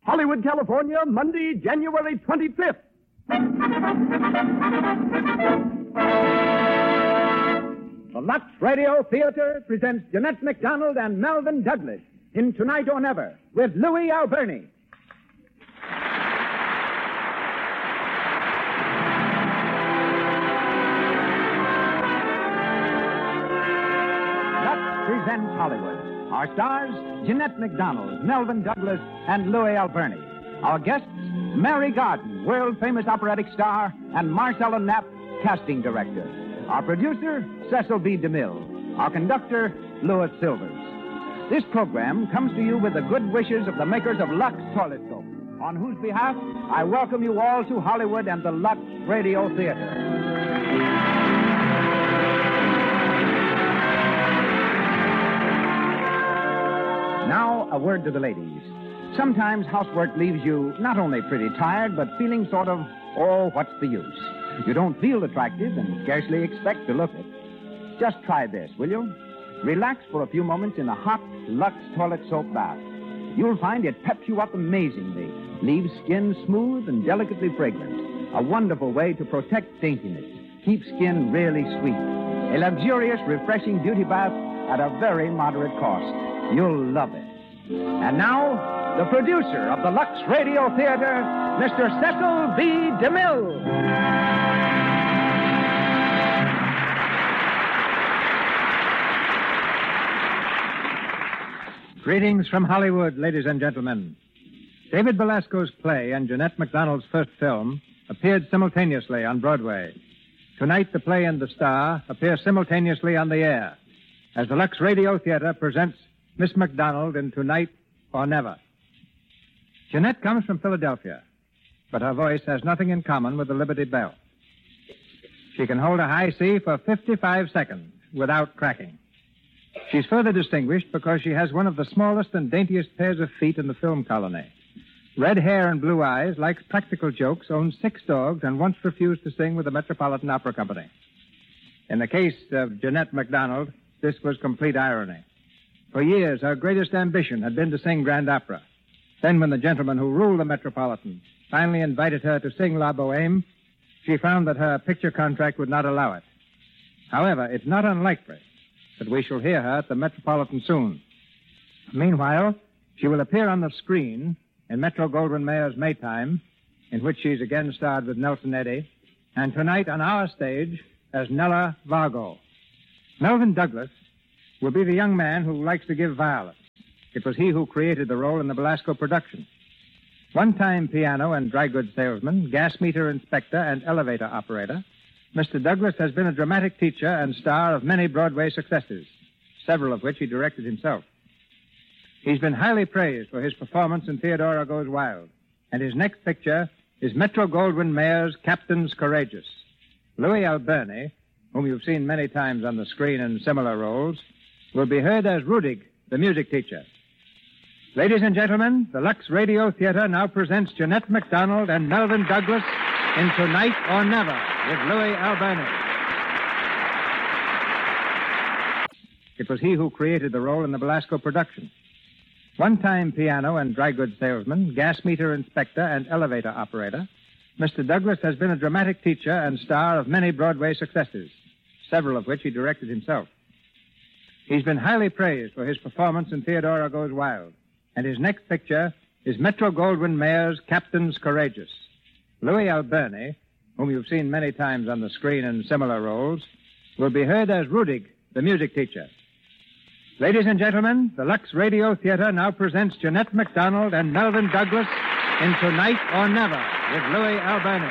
Hollywood, California, Monday, January 25th. The Lux Radio Theater presents Jeanette MacDonald and Melvyn Douglas in Tonight or Never with Louis Alberni. Lux presents Hollywood. Our stars, Jeanette MacDonald, Melvyn Douglas, and Louis Alberni. Our guests, Mary Garden, world-famous operatic star, and Marcella Knapp, casting director. Our producer, Cecil B. DeMille. Our conductor, Louis Silvers. This program comes to you with the good wishes of the makers of Lux Toilet Soap, on whose behalf I welcome you all to Hollywood and the Lux Radio Theater. Now, a word to the ladies. Sometimes housework leaves you not only pretty tired, but feeling sort of, oh, what's the use? You don't feel attractive and scarcely expect to look it. Just try this, will you? Relax for a few moments in a hot Lux toilet soap bath. You'll find it peps you up amazingly, leaves skin smooth and delicately fragrant. A wonderful way to protect daintiness, keep skin really sweet. A luxurious, refreshing beauty bath at a very moderate cost. You'll love it. And now, the producer of the Lux Radio Theater, Mr. Cecil B. DeMille. Greetings from Hollywood, ladies and gentlemen. David Belasco's play and Jeanette MacDonald's first film appeared simultaneously on Broadway. Tonight, the play and the star appear simultaneously on the air as the Lux Radio Theater presents Miss MacDonald in Tonight or Never. Jeanette comes from Philadelphia, but her voice has nothing in common with the Liberty Bell. She can hold a high C for 55 seconds without cracking. She's further distinguished because she has one of the smallest and daintiest pairs of feet in the film colony. Red hair and blue eyes, likes practical jokes, owns 6 dogs, and once refused to sing with the Metropolitan Opera Company. In the case of Jeanette MacDonald, this was complete irony. For years, her greatest ambition had been to sing Grand Opera. Then, when the gentleman who ruled the Metropolitan finally invited her to sing La Boheme, she found that her picture contract would not allow it. However, it's not unlikely that we shall hear her at the Metropolitan soon. Meanwhile, she will appear on the screen in Metro-Goldwyn-Mayer's Maytime, in which she's again starred with Nelson Eddy, and tonight on our stage as Nella Vargo. Melvyn Douglas will be the young man who likes to give violence. It was he who created the role in the Belasco production. One-time piano and dry goods salesman, gas meter inspector, and elevator operator, Mr. Douglas has been a dramatic teacher and star of many Broadway successes, several of which he directed himself. He's been highly praised for his performance in Theodora Goes Wild, and his next picture is Metro-Goldwyn-Mayer's Captains Courageous. Louis Alberni, whom you've seen many times on the screen in similar roles, will be heard as Rudig, the music teacher. Ladies and gentlemen, the Lux Radio Theater now presents Jeanette MacDonald and Melvyn Douglas in Tonight or Never with Louis Alberni. It was he who created the role in the Belasco production. One-time piano and dry goods salesman, gas meter inspector, and elevator operator, Mr. Douglas has been a dramatic teacher and star of many Broadway successes, several of which he directed himself. He's been highly praised for his performance in Theodora Goes Wild, and his next picture is Metro-Goldwyn-Mayer's Captains Courageous. Louis Alberni, whom you've seen many times on the screen in similar roles, will be heard as Rudig, the music teacher. Ladies and gentlemen, the Lux Radio Theater now presents Jeanette MacDonald and Melvyn Douglas in Tonight or Never with Louis Alberni.